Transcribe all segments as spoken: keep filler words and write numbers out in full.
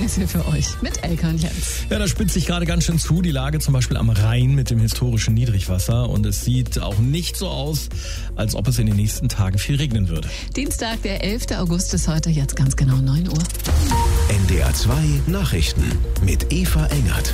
Verkehrshill für euch mit Elke und Jens. Ja, da spitzt sich gerade ganz schön zu. Die Lage zum Beispiel am Rhein mit dem historischen Niedrigwasser. Und es sieht auch nicht so aus, als ob es in den nächsten Tagen viel regnen würde. Dienstag, der elfter August ist heute, jetzt ganz genau neun Uhr. N D R zwei Nachrichten mit Eva Engert.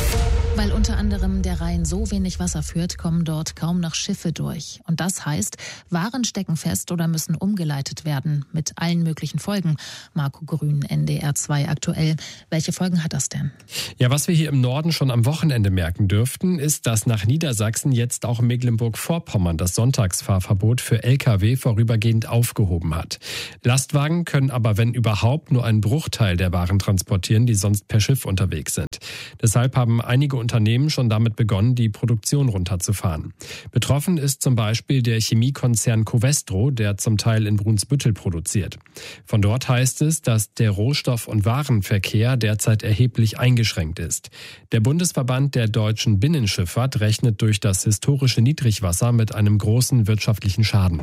Weil unter anderem der Rhein so wenig Wasser führt, kommen dort kaum noch Schiffe durch. Und das heißt, Waren stecken fest oder müssen umgeleitet werden. Mit allen möglichen Folgen. Marco Grün, N D R zwei aktuell. Welche Folgen hat das denn? Ja, was wir hier im Norden schon am Wochenende merken dürften, ist, dass nach Niedersachsen jetzt auch Mecklenburg-Vorpommern das Sonntagsfahrverbot für L K W vorübergehend aufgehoben hat. Lastwagen können aber, wenn überhaupt, nur einen Bruchteil der Waren transportieren, die sonst per Schiff unterwegs sind. Deshalb haben einige Unternehmen schon damit begonnen, die Produktion runterzufahren. Betroffen ist zum Beispiel der Chemiekonzern Covestro, der zum Teil in Brunsbüttel produziert. Von dort heißt es, dass der Rohstoff- und Warenverkehr derzeit erheblich eingeschränkt ist. Der Bundesverband der deutschen Binnenschifffahrt rechnet durch das historische Niedrigwasser mit einem großen wirtschaftlichen Schaden.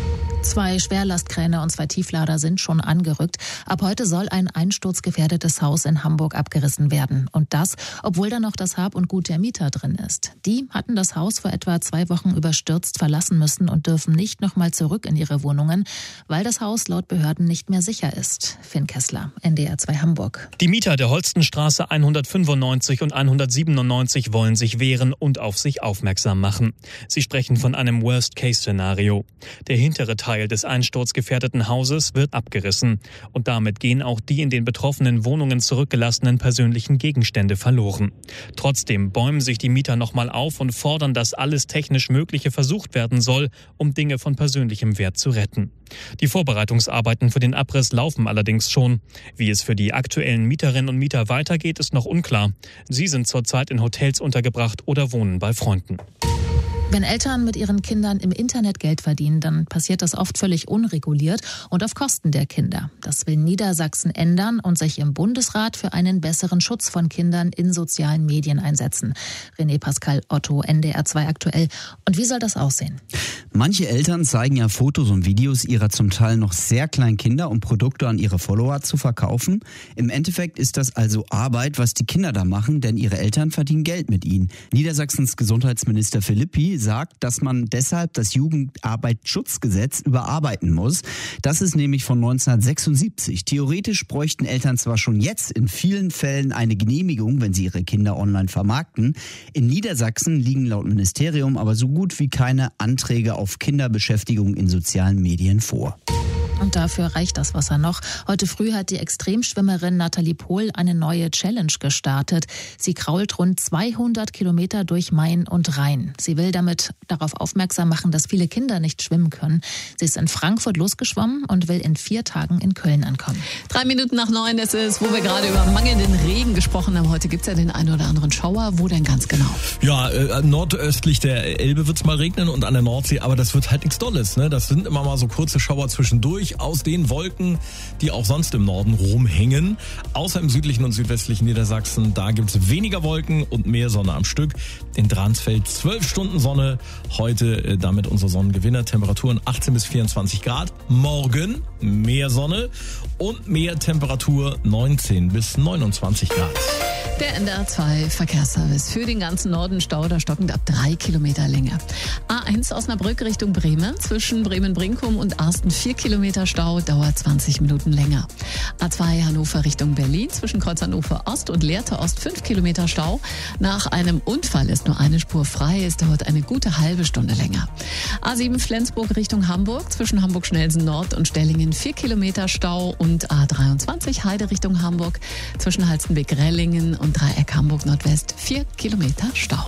Zwei Schwerlastkräne und zwei Tieflader sind schon angerückt. Ab heute soll ein einsturzgefährdetes Haus in Hamburg abgerissen werden. Und das, obwohl da noch das Hab und Gut der Mieter drin ist. Die hatten das Haus vor etwa zwei Wochen überstürzt verlassen müssen und dürfen nicht nochmal zurück in ihre Wohnungen, weil das Haus laut Behörden nicht mehr sicher ist. Finn Kessler, N D R zwei Hamburg. Die Mieter der Holstenstraße hundertfünfundneunzig und hundertsiebenundneunzig wollen sich wehren und auf sich aufmerksam machen. Sie sprechen von einem Worst-Case-Szenario. Der hintere Teil des einsturzgefährdeten Hauses wird abgerissen. Und damit gehen auch die in den betroffenen Wohnungen zurückgelassenen persönlichen Gegenstände verloren. Trotzdem bäumen sich die Mieter nochmal auf und fordern, dass alles technisch Mögliche versucht werden soll, um Dinge von persönlichem Wert zu retten. Die Vorbereitungsarbeiten für den Abriss laufen allerdings schon. Wie es für die aktuellen Mieterinnen und Mieter weitergeht, ist noch unklar. Sie sind zurzeit in Hotels untergebracht oder wohnen bei Freunden. Wenn Eltern mit ihren Kindern im Internet Geld verdienen, dann passiert das oft völlig unreguliert und auf Kosten der Kinder. Das will Niedersachsen ändern und sich im Bundesrat für einen besseren Schutz von Kindern in sozialen Medien einsetzen. René Pascal Otto, N D R zwei aktuell. Und wie soll das aussehen? Manche Eltern zeigen ja Fotos und Videos ihrer zum Teil noch sehr kleinen Kinder, um Produkte an ihre Follower zu verkaufen. Im Endeffekt ist das also Arbeit, was die Kinder da machen, denn ihre Eltern verdienen Geld mit ihnen. Niedersachsens Gesundheitsminister Philippi sagt, dass man deshalb das Jugendarbeitsschutzgesetz überarbeiten muss. Das ist nämlich von neunzehnhundertsechsundsiebzig. Theoretisch bräuchten Eltern zwar schon jetzt in vielen Fällen eine Genehmigung, wenn sie ihre Kinder online vermarkten. In Niedersachsen liegen laut Ministerium aber so gut wie keine Anträge auf Kinderbeschäftigung in sozialen Medien vor. Und dafür reicht das Wasser noch. Heute früh hat die Extremschwimmerin Nathalie Pohl eine neue Challenge gestartet. Sie krault rund zweihundert Kilometer durch Main und Rhein. Sie will damit darauf aufmerksam machen, dass viele Kinder nicht schwimmen können. Sie ist in Frankfurt losgeschwommen und will in vier Tagen in Köln ankommen. Drei Minuten nach neun ist es, wo wir gerade über mangelnden Regen gesprochen haben. Heute gibt es ja den einen oder anderen Schauer. Wo denn ganz genau? Ja, äh, nordöstlich der Elbe wird es mal regnen und an der Nordsee, aber das wird halt nichts Dolles. Ne? Das sind immer mal so kurze Schauer zwischendurch aus den Wolken, die auch sonst im Norden rumhängen. Außer im südlichen und südwestlichen Niedersachsen, da gibt es weniger Wolken und mehr Sonne am Stück. In Dransfeld zwölf Stunden Sonne. Heute äh, damit unser Sonnengewinner. Temperaturen achtzehn bis vierundzwanzig Grad. Morgen mehr Sonne und mehr Temperatur neunzehn bis neunundzwanzig Grad. Der N D R zwei Verkehrsservice. Für den ganzen Norden Stau, da stockend ab drei Kilometer Länge. A eins Osnabrück Richtung Bremen. Zwischen Bremen-Brinkum und Arsten vier Kilometer Stau, dauert zwanzig Minuten länger. A zwei Hannover Richtung Berlin. Zwischen Kreuz Hannover Ost und Lehrte Ost fünf Kilometer Stau. Nach einem Unfall ist nur eine Spur frei. Es dauert eine gute halbe Stunde länger. A sieben Flensburg Richtung Hamburg. Zwischen Hamburg-Schnelsen Nord und Stellingen vier Kilometer Stau. Und A dreiundzwanzig Heide Richtung Hamburg. Zwischen Halstenbeck-Rellingen und Dreieck Hamburg Nordwest vier Kilometer Stau.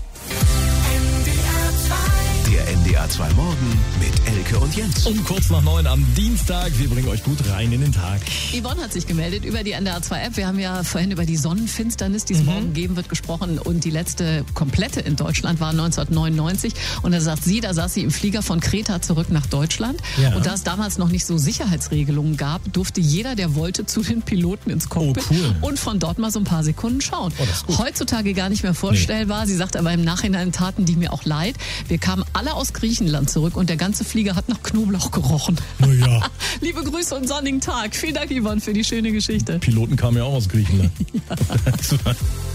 Der N D R zwei Morgen mit Elke und Jens. Um kurz nach neun am Dienstag. Wir bringen euch gut rein in den Tag. Yvonne hat sich gemeldet über die N D R zwei App. Wir haben ja vorhin über die Sonnenfinsternis, die es mhm. morgen geben wird, gesprochen. Und die letzte komplette in Deutschland war neunzehnhundertneunundneunzig. Und da sagt sie, da saß sie im Flieger von Kreta zurück nach Deutschland. Ja. Und da es damals noch nicht so Sicherheitsregelungen gab, durfte jeder, der wollte, zu den Piloten ins Cockpit. Oh, cool. Und von dort mal so ein paar Sekunden schauen. Oh, das ist gut. Heutzutage gar nicht mehr vorstellbar. Nee. Sie sagt aber im Nachhinein taten die mir auch leid. Wir kamen alle aus Griechenland zurück und der ganze Flieger hat nach Knoblauch gerochen. Naja. Liebe Grüße und sonnigen Tag. Vielen Dank, Yvonne, für die schöne Geschichte. Piloten kamen ja auch aus Griechenland. Ja.